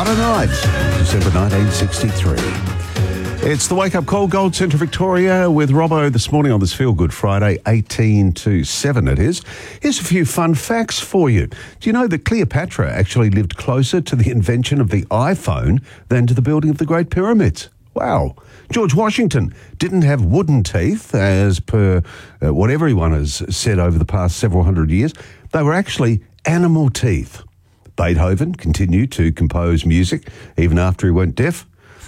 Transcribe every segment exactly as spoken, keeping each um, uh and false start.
What a night, December nineteen sixty-three. It's the wake-up call, Gold Centre Victoria, with Robbo this morning on this Feel Good Friday, eighteen to seven it is. Here's a few fun facts for you. Do you know that Cleopatra actually lived closer to the invention of the iPhone than to the building of the Great Pyramids? Wow. George Washington didn't have wooden teeth, as per uh, what everyone has said over the past several hundred years. They were actually animal teeth. Beethoven continued to compose music even after he went deaf.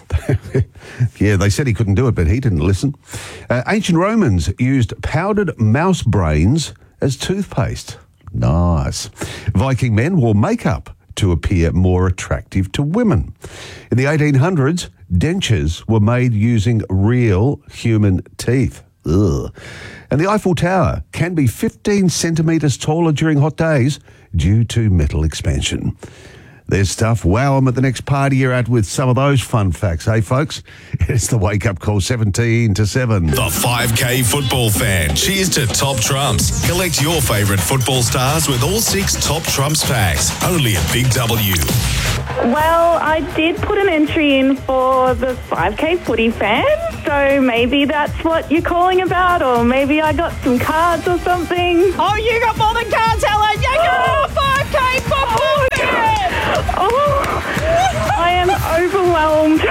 Yeah, they said he couldn't do it, but he didn't listen. Uh, ancient Romans used powdered mouse brains as toothpaste. Nice. Viking men wore makeup to appear more attractive to women. In the eighteen hundreds, dentures were made using real human teeth. Ugh. And the Eiffel Tower can be fifteen centimetres taller during hot days due to metal expansion. There's stuff. Wow, I'm at the next party you're at with some of those fun facts, hey, folks? It's the wake-up call, seventeen to seven. The five K football fan. Cheers to Top Trumps. Collect your favourite football stars with all six Top Trumps packs. Only at Big W. Well, I did put an entry in for the five K footy fan, so maybe that's what you're calling about, or maybe I got some cards or something. Oh, you got more than cards, Helen! You got a five K football fan! Oh, I am overwhelmed.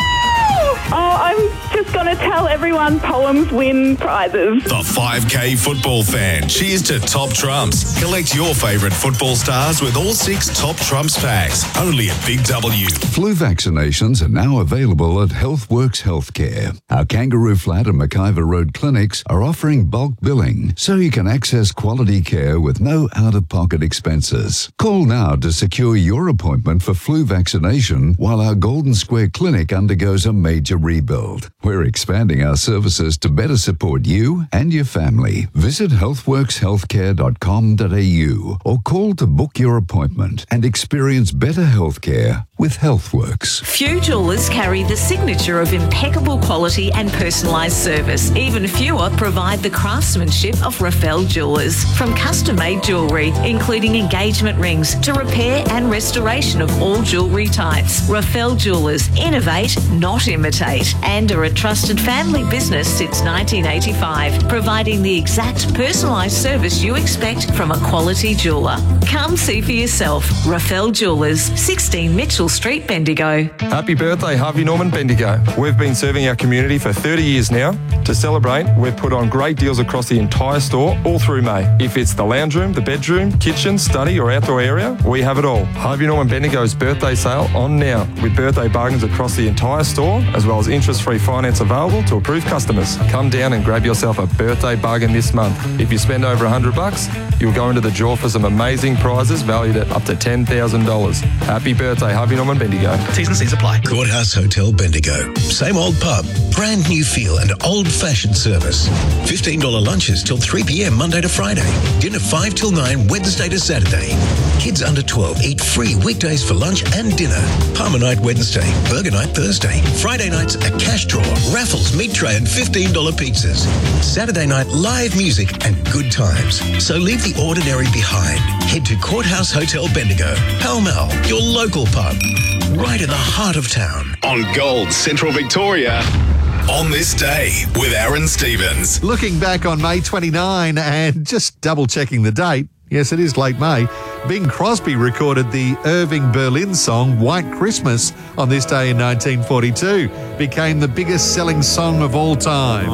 Oh, I'm just going to tell everyone poems win prizes. The five K football fan. Cheers to Top Trumps. Collect your favourite football stars with all six Top Trumps packs. Only at Big W. Flu vaccinations are now available at HealthWorks Healthcare. Our Kangaroo Flat and McIver Road clinics are offering bulk billing, so you can access quality care with no out-of-pocket expenses. Call now to secure your appointment for flu vaccination while our Golden Square Clinic undergoes a major rebuild. We're expanding our services to better support you and your family. Visit healthworks healthcare dot com dot a u or call to book your appointment and experience better healthcare with HealthWorks. Few jewellers carry the signature of impeccable quality and personalised service. Even fewer provide the craftsmanship of Rafael Jewellers. From custom-made jewellery, including engagement rings, to repair and restoration of all jewellery types. Rafael Jewellers innovate, not imitate, and are a trusted family business since nineteen eighty-five, providing the exact personalised service you expect from a quality jeweller. Come see for yourself. Rafael Jewellers, sixteen Mitchell Street, Bendigo. Happy birthday, Harvey Norman Bendigo. We've been serving our community for thirty years now. To celebrate, we've put on great deals across the entire store all through May. If it's the lounge room, the bedroom, kitchen, study or outdoor area, we have it all. Harvey Norman Bendigo's birthday sale on now, with birthday bargains across the entire store, as well as interest-free finance available to approved customers. Come down and grab yourself a birthday bargain this month. If you spend over one hundred bucks, you'll go into the draw for some amazing prizes valued at up to ten thousand dollars. Happy birthday, Harvey Norman Bendigo. T's and C's apply. Courthouse Hotel Bendigo. Same old pub, brand new feel and old-fashioned service. fifteen dollars lunches till three p.m. Monday to Friday. Dinner five till nine Wednesday to Saturday. Kids under twelve eat free weekdays for lunch and dinner. Palmer night Wednesday, burger night Thursday. Friday nights a cash draw, raffles, meat tray and fifteen dollars pizzas. Saturday night live music and good times. So leave the ordinary behind. Head to Courthouse Hotel Bendigo. Pall Mall, your local pub. Right in the heart of town. On Gold Central Victoria. On this day with Aaron Stevens. Looking back on May twenty-ninth and just double-checking the date, yes, it is late May, Bing Crosby recorded the Irving Berlin song White Christmas on this day in nineteen forty-two. Became the biggest-selling song of all time.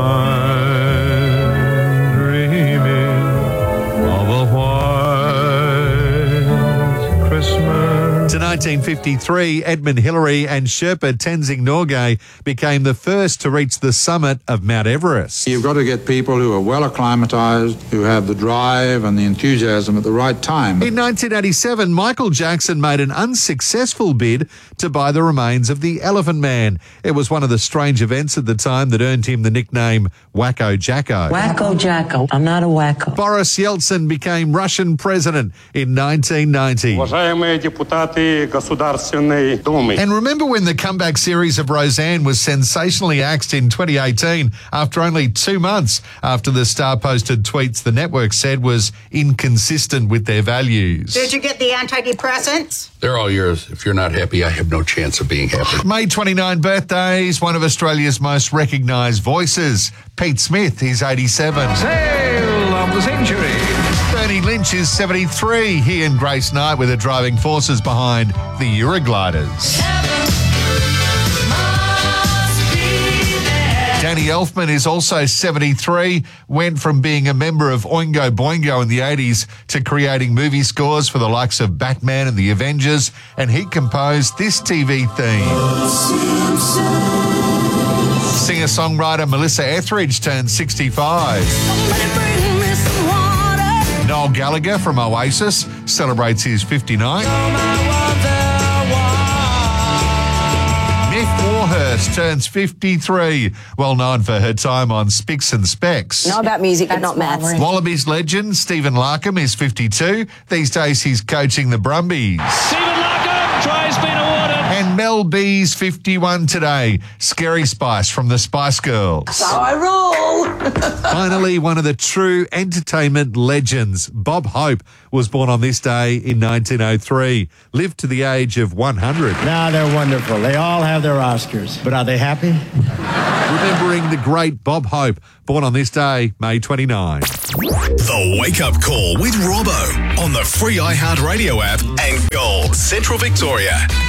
I'm dreaming of a white Christmas. To nineteen fifty-three, Edmund Hillary and Sherpa Tenzing Norgay became the first to reach the summit of Mount Everest. You've got to get people who are well acclimatized, who have the drive and the enthusiasm at the right time. In nineteen eighty-seven, Michael Jackson made an unsuccessful bid to buy the remains of the Elephant Man. It was one of the strange events at the time that earned him the nickname Wacko Jacko. Wacko Jacko. I'm not a wacko. Boris Yeltsin became Russian president in nineteen ninety. Уважаемые депутаты And remember when the comeback series of Roseanne was sensationally axed in twenty eighteen after only two months after the star posted tweets the network said was inconsistent with their values. Did you get the antidepressants? They're all yours. If you're not happy, I have no chance of being happy. May twenty-ninth birthdays, one of Australia's most recognised voices, Pete Smith, he's eighty-seven. Sail of the century. Bernie Lynch is seventy-three. He and Grace Knight were the driving forces behind the Eurogliders. Danny Elfman is also seventy-three, went from being a member of Oingo Boingo in the eighties to creating movie scores for the likes of Batman and the Avengers, and he composed this T V theme. Singer-songwriter Melissa Etheridge turned sixty-five. Noel Gallagher from Oasis celebrates his fifty-ninth. Nick Warhurst turns fifty-three, well known for her time on Spicks and Specs. Know about music, but not maths. Wallabies legend Stephen Larkham is fifty-two. These days he's coaching the Brumbies. Stephen Larkham, try's been awarded. And Mel B's fifty-one today. Scary Spice from the Spice Girls. That's how I roll. Finally, one of the true entertainment legends, Bob Hope, was born on this day in nineteen oh three. Lived to the age of one hundred. Now they're wonderful. They all have their Oscars. But are they happy? Remembering the great Bob Hope, born on this day, May twenty-ninth. The Wake Up Call with Robbo on the free iHeartRadio app and Gold Central Victoria.